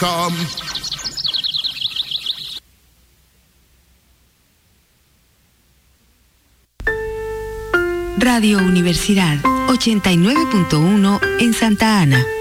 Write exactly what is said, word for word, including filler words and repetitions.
com. Radio Universidad ochenta y nueve punto uno en Santa Ana.